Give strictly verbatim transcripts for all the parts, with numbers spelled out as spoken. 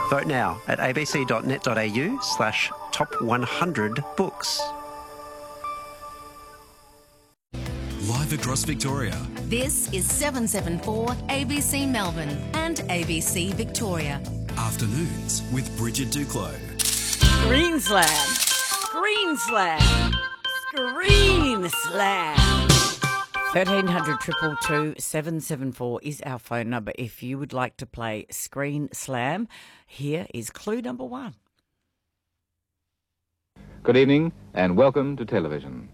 Vote now at abc.net.au slash top 100 books. Live across Victoria. This is seven seven four A B C Melbourne and A B C Victoria. Afternoons with Bridget Duclos. Green Slam. Green Slam. Green Slam. thirteen hundred, two two two, seven seven four is our phone number if you would like to play Screen Slam. Here is clue number one. Good evening and welcome to television.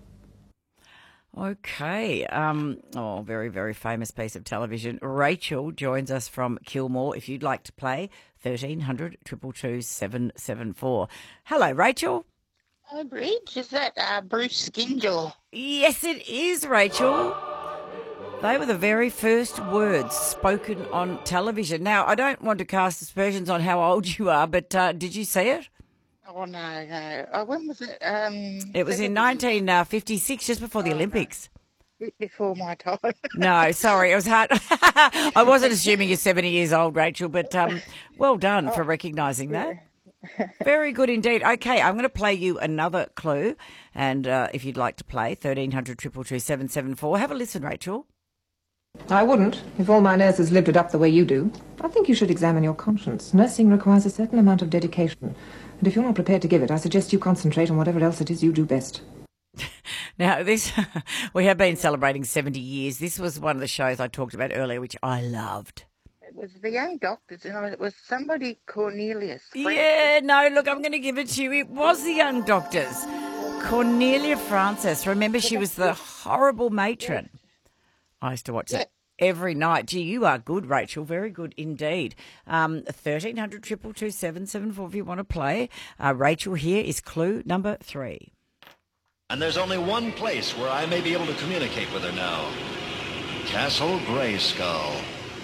Okay. Um, oh, very, very famous piece of television. Rachel joins us from Kilmore. If you'd like to play, thirteen hundred, two two two, seven seven four. Hello, Rachel. Hi, Bridge. Is that uh, Bruce Skingle? Yes, it is, Rachel. They were the very first words spoken on television. Now, I don't want to cast aspersions on how old you are, but uh, did you see it? Oh, no, no. Oh, when was it? Um, It was in nineteen fifty-six, just before the Oh, no. Olympics. Bit before my time. No, sorry, it was hard. I wasn't assuming you're seventy years old, Rachel, but um, well done for recognising that. Very good indeed. Okay, I'm going to play you another clue, and uh, if you'd like to play, thirteen hundred, two two two, seven seven four. Have a listen, Rachel. I wouldn't, if all my nurses lived it up the way you do. I think you should examine your conscience. Nursing requires a certain amount of dedication, and if you're not prepared to give it, I suggest you concentrate on whatever else it is you do best. Now, this we have been celebrating seventy years. This was one of the shows I talked about earlier, which I loved. It was the Young Doctors, and it was somebody Cornelius. Yeah, no, look, I'm going to give it to you. It was the Young Doctors. Cornelia Francis. Remember, she was the horrible matron. I used to watch that every night. Gee, you are good, Rachel. Very good indeed. Um, thirteen hundred, two two two, seven seven four if you want to play. Uh, Rachel, here is clue number three. And there's only one place where I may be able to communicate with her now. Castle Grayskull.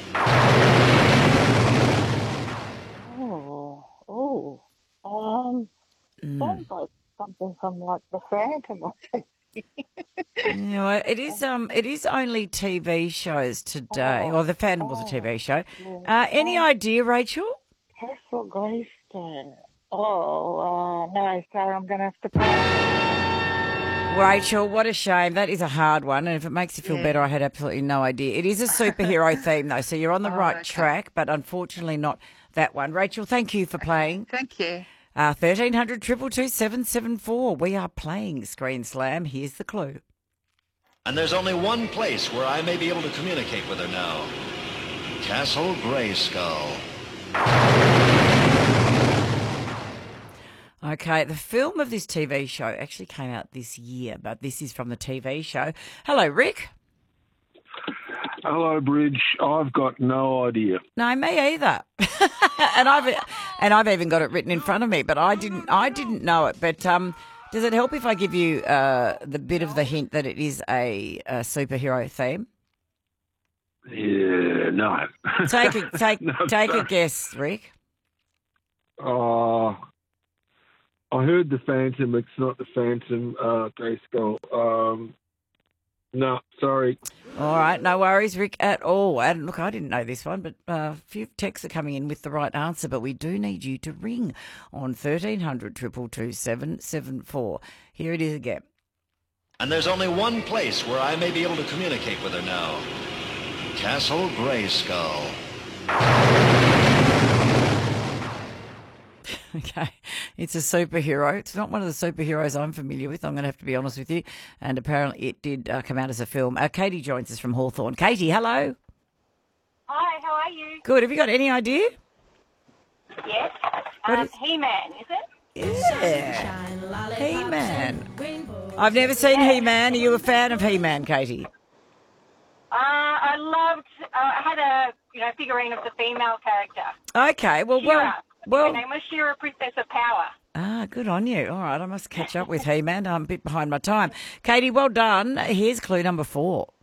Oh, oh. Um, sounds like something from, like, The Phantom or something. You know, it is um, it is only T V shows today. Or The Phantom was a T V show. Uh, any idea, Rachel? Castle Grayskull. Oh, uh, no, sorry, I'm going to have to play. Rachel, what a shame. That is a hard one. And if it makes you feel Yeah. better, I had absolutely no idea. It is a superhero theme, though, so you're on the Oh, right okay. track, but unfortunately not that one. Rachel, thank you for playing. Thank you. Uh, thirteen hundred, two two two, seven seven four. We are playing Screen Slam. Here's the clue. And there's only one place where I may be able to communicate with her now. Castle Grayskull. Okay, the film of this T V show actually came out this year, but this is from the T V show. Hello, Rick. Hello, Bridge. I've got no idea. No, me either. and I've and I've even got it written in front of me, but I didn't I didn't know it. But um, does it help if I give you uh, the bit of the hint that it is a, a superhero theme? Yeah, no. Take a take No, take a sorry. guess, Rick. Uh, I heard the Phantom. It's not the Phantom. Uh, Grayskull. Um, no, sorry. All right, no worries, Rick, at all. And look, I didn't know this one, but uh, a few texts are coming in with the right answer, but we do need you to ring on thirteen hundred, two two two, seven seven four. Here it is again. And there's only one place where I may be able to communicate with her now. Castle Grayskull. Okay, it's a superhero. It's not one of the superheroes I'm familiar with, I'm going to have to be honest with you. And apparently it did uh, come out as a film. Uh, Katie joins us from Hawthorne. Katie, hello. Hi, how are you? Good. Have you got any idea? Yes. What Um, is- He-Man, is it? Yeah. He-Man. I've never seen He-Man. Are you a fan of He-Man, Katie? Uh, I loved, uh, I had a, you know, figurine of the female character. Okay, well, well, She-Ra. well. Her name was She-Ra, Princess of Power. Ah, good on you. All right, I must catch up with He-Man. I'm a bit behind my time. Katie, well done. Here's clue number four.